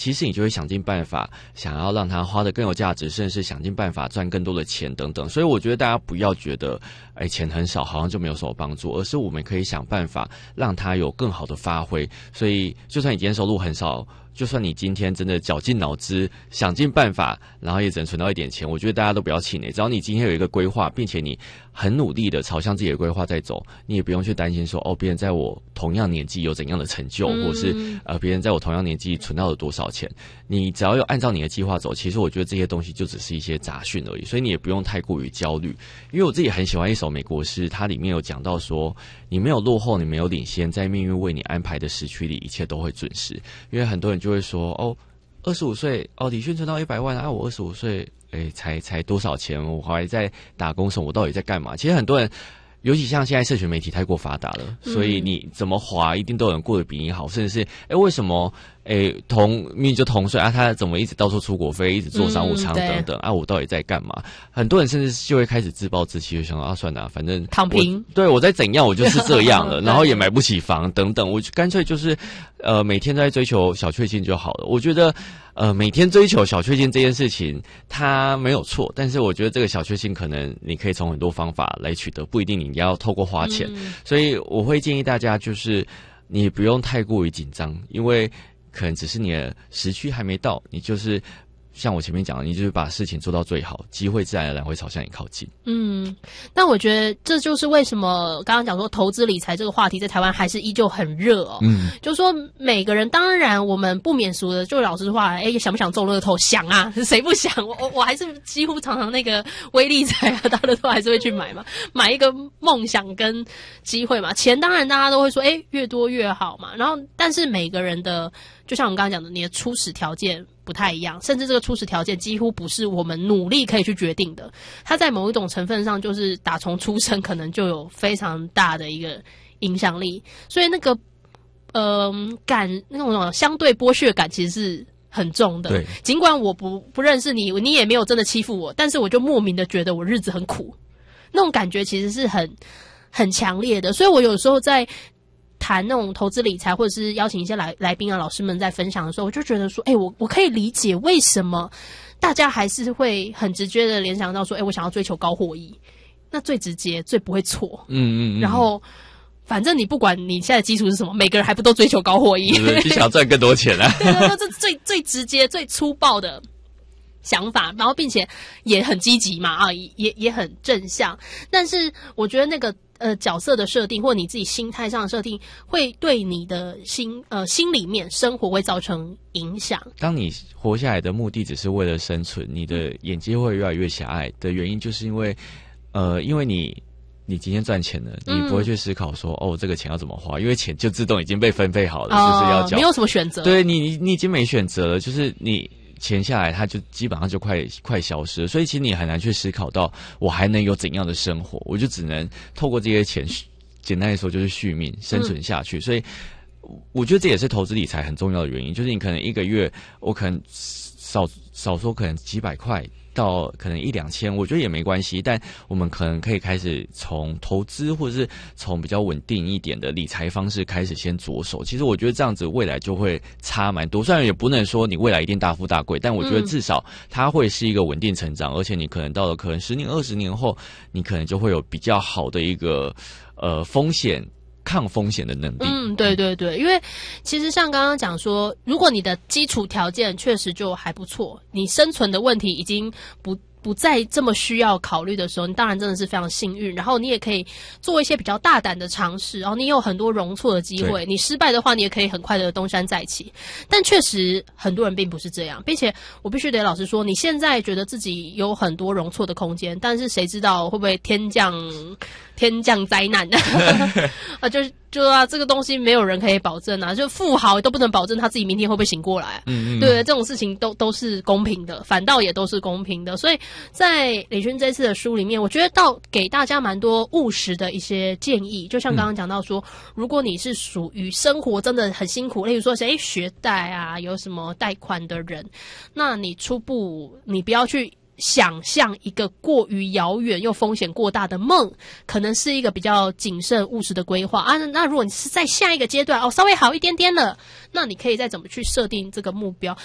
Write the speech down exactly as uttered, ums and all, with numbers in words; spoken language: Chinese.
其实你就会想尽办法想要让它花得更有价值，甚至是想尽办法赚更多的钱等等。所以我觉得大家不要觉得哎钱很少好像就没有什么帮助，而是我们可以想办法让它有更好的发挥。所以就算你今天收入很少，就算你今天真的绞尽脑汁想尽办法，然后也只能存到一点钱，我觉得大家都不要气馁。只要你今天有一个规划，并且你很努力的朝向自己的规划在走，你也不用去担心说哦，别人在我同样年纪有怎样的成就，嗯、或是呃别人在我同样年纪存到了多少钱。你只要有按照你的计划走，其实我觉得这些东西就只是一些杂讯而已，所以你也不用太过于焦虑。因为我自己很喜欢一首美国诗，它里面有讲到说，你没有落后，你没有领先，在命运为你安排的时区里，一切都会准时。因为很多人就会说哦，二十五岁哦，李轩存到一百万啊，我二十五岁，哎，才才多少钱？我还在打工什么？我到底在干嘛？其实很多人，尤其像现在社群媒体太过发达了，嗯、所以你怎么滑，一定都有人过得比你好，甚至是哎，为什么哎同明明就同岁啊，他怎么一直到处出国飞，一直坐商务舱等等、嗯、啊？我到底在干嘛？很多人甚至就会开始自暴自弃，就想到啊，算了、啊，反正躺平， 对我再怎样，我就是这样了，然后也买不起房等等，我就干脆就是呃每天都在追求小确幸就好了。我觉得。呃，每天追求小确幸这件事情，它没有错，但是我觉得这个小确幸可能你可以从很多方法来取得，不一定你要透过花钱。嗯、所以我会建议大家，就是你不用太过于紧张，因为可能只是你的时区还没到，你就是像我前面讲的，你就是把事情做到最好，机会自然而然会朝向你靠近。 嗯，但我觉得这就是为什么刚刚讲说投资理财这个话题在台湾还是依旧很热哦。嗯，就是说每个人，当然我们不免俗的，就老实话，哎，想不想中乐透？想啊，谁不想？我我我还是几乎常常那个威力彩啊，大家都还是会去买嘛，买一个梦想跟机会嘛。钱当然大家都会说，哎，越多越好嘛。然后，但是每个人的，就像我们刚刚讲的，你的初始条件不太一样，甚至这个初始条件几乎不是我们努力可以去决定的。它在某一种成分上，就是打从出生可能就有非常大的一个影响力，所以那个呃感那种相对剥削感其实是很重的。 对， 尽管我不不认识你，你也没有真的欺负我，但是我就莫名的觉得我日子很苦，那种感觉其实是很很强烈的。所以我有时候在谈那种投资理财，或者是邀请一些来来宾啊、老师们在分享的时候，我就觉得说，哎、欸，我我可以理解为什么大家还是会很直接的联想到说，哎、欸，我想要追求高获益，那最直接、最不会错。嗯嗯嗯。然后，反正你不管你现在的基础是什么，每个人还不都追求高获益， 对，就想要赚更多钱啊。 对对对，这最最直接、最粗暴的想法，然后并且也很积极嘛，啊，也也很正向。但是我觉得那个。呃，角色的设定或你自己心态上的设定，会对你的心呃心里面生活会造成影响。 当你活下来的目的只是为了生存，你的眼界会越来越狭隘的原因，就是因为呃，因为你你今天赚钱了，你不会去思考说、嗯、哦，这个钱要怎么花，因为钱就自动已经被分配好了，哦、就是要缴， 没有什么选择。 对你，你你已经没选择了，就是你。钱下来，它就基本上就快快消失了，所以其实你很难去思考到我还能有怎样的生活，我就只能透过这些钱，简单来说就是续命生存下去。嗯、所以我觉得这也是投资理财很重要的原因，就是你可能一个月，我可能少少说可能几百块。到可能一两千，我觉得也没关系，但我们可能可以开始从投资或者是从比较稳定一点的理财方式开始先着手。其实我觉得这样子未来就会差蛮多，虽然也不能说你未来一定大富大贵，但我觉得至少它会是一个稳定成长，而且你可能到了可能十年、二十年后，你可能就会有比较好的一个呃风险。抗风险的能力。 嗯，对对对，因为其实像刚刚讲说，如果你的基础条件确实就还不错，你生存的问题已经不不再这么需要考虑的时候，你当然真的是非常幸运。然后你也可以做一些比较大胆的尝试，然后你有很多容错的机会。你失败的话，你也可以很快的东山再起。但确实很多人并不是这样，并且我必须得老实说，你现在觉得自己有很多容错的空间，但是谁知道会不会天降天降灾难啊？就是就啊，这个东西没有人可以保证啊，就富豪都不能保证他自己明天会不会醒过来。嗯嗯，对，这种事情都都是公平的，反倒也都是公平的。所以在李勋这次的书里面，我觉得到给大家蛮多务实的一些建议。就像刚刚讲到说，嗯、如果你是属于生活真的很辛苦，例如说谁学贷啊，有什么贷款的人，那你初步你不要去。想象一个过于遥远又风险过大的梦，可能是一个比较谨慎务实的规划啊。那如果你是在下一个阶段哦，稍微好一点点了，那你可以再怎么去设定这个目标。